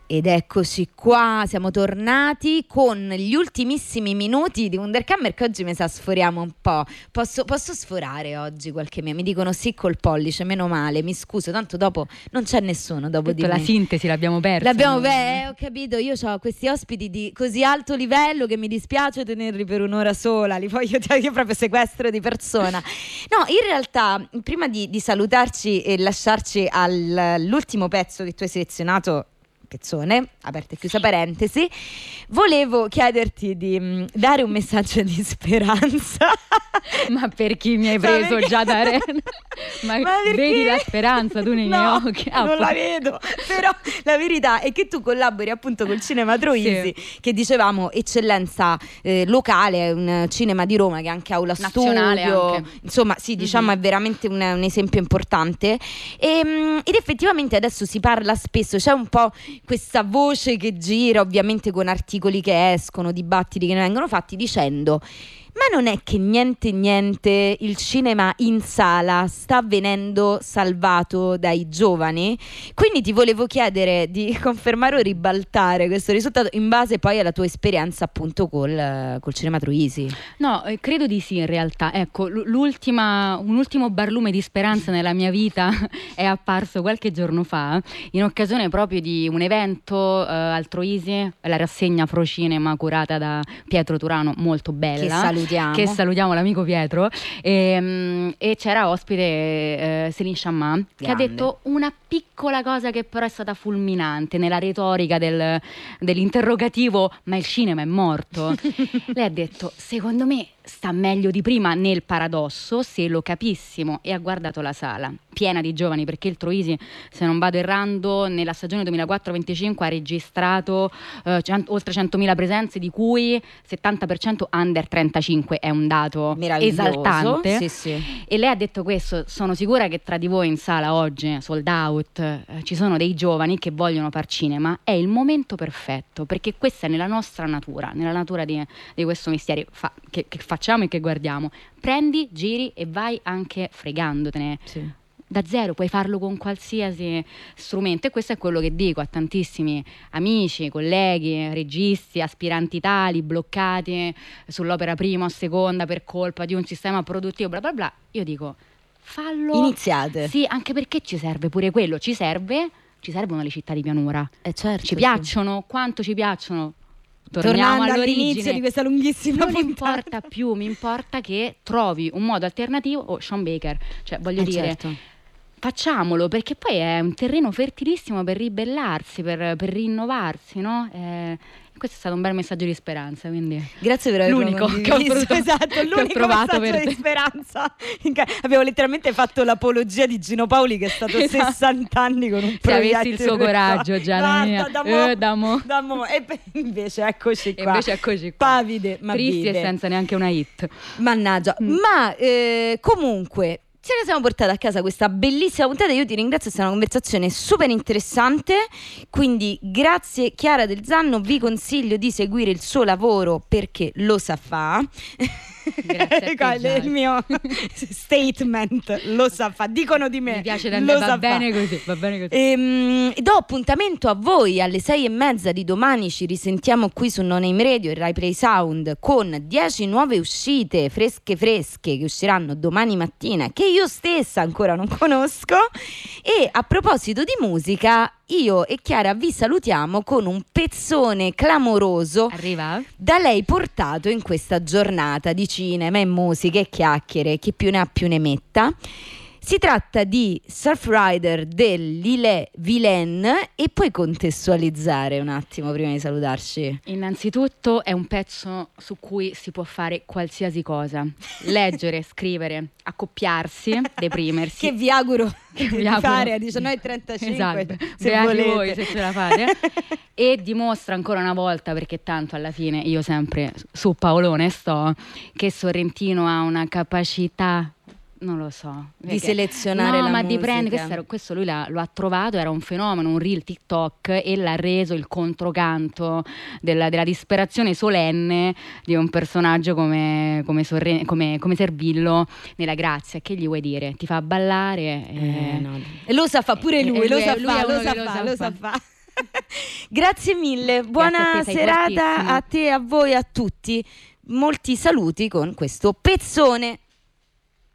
Ed eccoci qua, siamo tornati con gli ultimissimi minuti di Wunderkammer, che oggi mi sa sforiamo un po'. Posso sforare oggi qualche mi dicono sì col pollice, meno male, mi scuso, tanto dopo non c'è nessuno dopo di me. La sintesi l'abbiamo persa. Ho capito, io ho questi ospiti di così alto livello che mi dispiace tenerli per un'ora sola, io proprio sequestro di persona. No, in realtà, prima di salutarci e lasciarci all'ultimo pezzo che tu hai selezionato, pezzone, aperta e chiusa parentesi, volevo chiederti di dare un messaggio di speranza. Ma per chi mi hai preso già da arena? Ma vedi la speranza tu nei miei occhi? Non la vedo, però la verità è che tu collabori appunto col Cinema Troisi, che dicevamo eccellenza locale, un cinema di Roma che è anche aula nazionale studio, anche. Insomma sì, diciamo è veramente un esempio importante ed effettivamente adesso si parla spesso, c'è un po' questa voce che gira, ovviamente con articoli che escono, dibattiti che ne vengono fatti, dicendo: ma non è che niente il cinema in sala sta venendo salvato dai giovani? Quindi ti volevo chiedere di confermare o ribaltare questo risultato in base poi alla tua esperienza appunto col Cinema Troisi. No, credo di sì in realtà. Ecco, un ultimo barlume di speranza nella mia vita è apparso qualche giorno fa in occasione proprio di un evento al Troisi, la rassegna Frocinema curata da Pietro Turano, molto bella. Che salutiamo l'amico Pietro, e c'era ospite Céline Sciamma, che ha detto una piccola cosa che però è stata fulminante nella retorica dell'interrogativo: ma il cinema è morto? Lei ha detto: secondo me sta meglio di prima, nel paradosso, se lo capissimo, e ha guardato la sala piena di giovani, perché il Troisi, se non vado errando, nella stagione 2004-25 ha registrato oltre 100.000 presenze, di cui 70% under 35, è un dato esaltante. Sì. E lei ha detto questo: sono sicura che tra di voi in sala oggi, sold out, ci sono dei giovani che vogliono far cinema, è il momento perfetto, perché questa è nella nostra natura, nella natura di questo mestiere che facciamo e che guardiamo. Prendi, giri e vai anche fregandotene. Sì. Da zero, puoi farlo con qualsiasi strumento, e questo è quello che dico a tantissimi amici, colleghi, registi, aspiranti tali, bloccati sull'opera prima o seconda per colpa di un sistema produttivo, bla bla bla. Io dico: fallo. Iniziate. Sì, anche perché ci serve pure quello, ci servono le città di pianura. Certo, ci piacciono, quanto ci piacciono. Torniamo all'inizio di questa lunghissima non importa più, mi importa che trovi un modo alternativo. Sean Baker, cioè voglio dire, certo. Facciamolo, perché poi è un terreno fertilissimo per ribellarsi, per rinnovarsi, no? Questo è stato un bel messaggio di speranza, quindi grazie per averlo l'unico che ho provato, esatto, l'unico messaggio di speranza. Avevo letteralmente fatto l'apologia di Gino Paoli, che è stato 60 anni con un proiettile. Se avessi il suo coraggio, e invece eccoci qua. Pavide, tristi e senza neanche una hit. Mannaggia. Ma comunque ce ne siamo portati a casa questa bellissima puntata. Io ti ringrazio, è stata una conversazione super interessante, quindi grazie Chiara Del Zanno, vi consiglio di seguire il suo lavoro perché lo sa fa. Grazie a te, il mio statement, lo sa fa, dicono di me. Mi piace da andare, va bene così. Do appuntamento a voi alle 6:30 di domani. Ci risentiamo qui su No Name Radio e Rai Play Sound con 10 nuove uscite fresche che usciranno domani mattina, che io stessa ancora non conosco. E a proposito di musica, io e Chiara vi salutiamo con un pezzone clamoroso. Arriva? Da lei portato in questa giornata di cinema e musica e chiacchiere, chi più ne ha più ne metta. Si tratta di Surf Rider dell'Ile Vilaine, e puoi contestualizzare un attimo prima di salutarci? Innanzitutto è un pezzo su cui si può fare qualsiasi cosa: leggere, scrivere, accoppiarsi, deprimersi. Che vi auguro di fare a 19:35. Esatto. Se volete. Voi se ce la fate. E dimostra ancora una volta, perché tanto alla fine io sempre su Paolone sto, che Sorrentino ha una capacità, non lo so, di selezionare la ma musica. di prendere questo lui lo ha trovato, era un fenomeno, un reel TikTok, e l'ha reso il controcanto della disperazione solenne di un personaggio come Servillo nella Grazia. Che gli vuoi dire? Ti fa ballare, no. E lo sa fa pure lui, lo sa fa. Grazie mille, buona serata a te, a voi, a tutti. Molti saluti con questo pezzone.